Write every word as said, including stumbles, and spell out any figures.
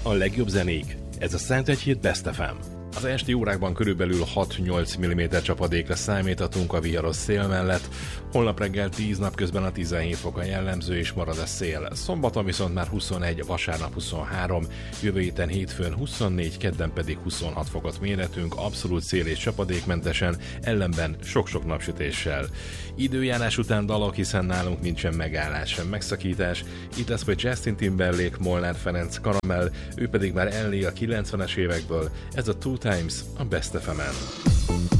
A legjobb zenék. Ez a Szentegyhíd Best ef em. Az esti órákban körülbelül hat-nyolc milliméter csapadékra számíthatunk a viharos szél mellett. Holnap reggel tíz, napközben a tizenhét fok a jellemző és marad a szél. Szombaton viszont már huszonegy, vasárnap huszonhárom, jövő héten hétfőn huszonnégy, kedden pedig huszonhat fokot mérhetünk, abszolút szél és csapadékmentesen, ellenben sok-sok napsütéssel. Időjárás után dalok, hiszen nálunk nincsen megállás sem megszakítás. Itt lesz majd Justin Timberlake, Molnár Ferenc, Karamell, ő pedig már elné a kilencvenes évekből. Ez a Two Times a Best ef emen.